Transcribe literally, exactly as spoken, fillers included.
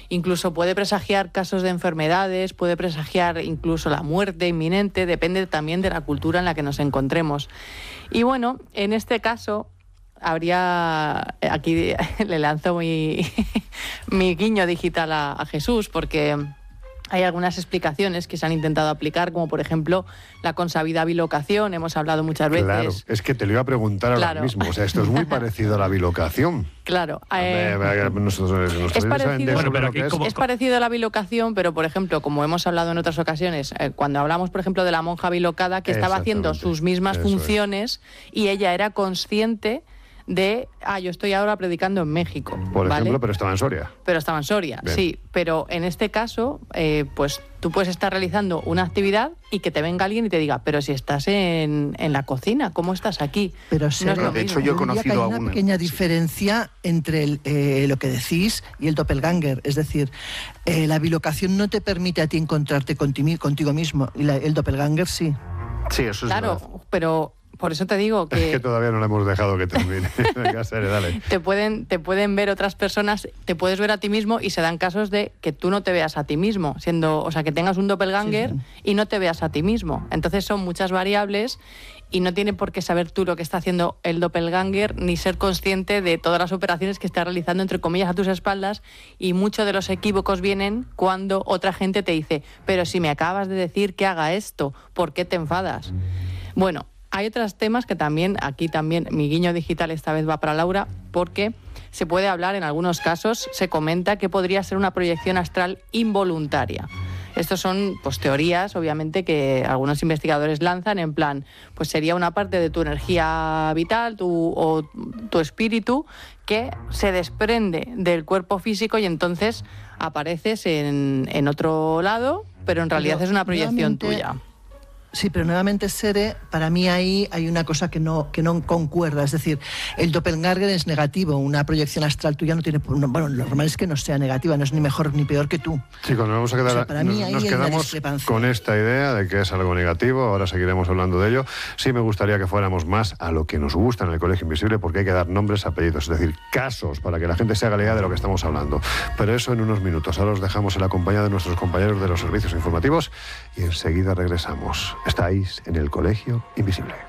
incluso puede presagiar casos de enfermedades, puede presagiar incluso la muerte inminente, depende también de la cultura en la que nos encontremos. Y bueno, en este caso habría, aquí le lanzo mi, mi guiño digital a, a Jesús, porque hay algunas explicaciones que se han intentado aplicar, como por ejemplo la consabida bilocación, hemos hablado muchas veces. Claro, es que te lo iba a preguntar ahora Claro. mismo, o sea, esto es muy parecido a la bilocación. Claro. Eh, Nosotros, es, parecido, bueno, pero aquí es, como, es parecido a la bilocación, pero por ejemplo, como hemos hablado en otras ocasiones, eh, cuando hablamos, por ejemplo, de la monja bilocada, que estaba haciendo sus mismas Eso funciones es. y ella era consciente de, ah, yo estoy ahora predicando en México. Por ¿vale? ejemplo, pero estaba en Soria. Pero estaba en Soria, Bien. sí. Pero en este caso, eh, pues tú puedes estar realizando una actividad y que te venga alguien y te diga, pero si estás en, en la cocina, ¿cómo estás aquí? Pero se no es ve, lo de mismo. hecho, yo he conocido a una una pequeña diferencia entre el, eh, lo que decís y el doppelganger. Es decir, eh, la bilocación no te permite a ti encontrarte contigo, contigo mismo, y la, el doppelganger sí. Sí, eso es Claro, verdad. pero por eso te digo que... Es que todavía no le hemos dejado que termine. Venga, Sere, dale. Te pueden, te pueden ver otras personas, te puedes ver a ti mismo y se dan casos de que tú no te veas a ti mismo, siendo, o sea, que tengas un doppelganger sí, sí. y no te veas a ti mismo. Entonces son muchas variables y no tiene por qué saber tú lo que está haciendo el doppelganger ni ser consciente de todas las operaciones que está realizando, entre comillas, a tus espaldas, y muchos de los equívocos vienen cuando otra gente te dice, pero si me acabas de decir que haga esto, ¿por qué te enfadas? Bueno, hay otros temas que también, aquí también mi guiño digital esta vez va para Laura, porque se puede hablar, en algunos casos, se comenta que podría ser una proyección astral involuntaria. Estos son pues teorías, obviamente, que algunos investigadores lanzan en plan, pues sería una parte de tu energía vital tu, o tu espíritu que se desprende del cuerpo físico y entonces apareces en, en otro lado, pero en realidad pero es una proyección tuya. Sí, pero nuevamente, Sere, para mí ahí hay una cosa que no, que no concuerda. Es decir, el doppelganger es negativo, una proyección astral tuya no tiene... No, bueno, lo normal es que no sea negativa, no es ni mejor ni peor que tú. Chicos, nos vamos a quedar... O sea, para mí nos, nos quedamos una con esta idea de que es algo negativo, ahora seguiremos hablando de ello. Sí me gustaría que fuéramos más a lo que nos gusta en el Colegio Invisible, porque hay que dar nombres, apellidos, es decir, casos, para que la gente se haga la idea de lo que estamos hablando. Pero eso en unos minutos. Ahora os dejamos en la compañía de nuestros compañeros de los servicios informativos y enseguida regresamos. Estáis en el Colegio Invisible.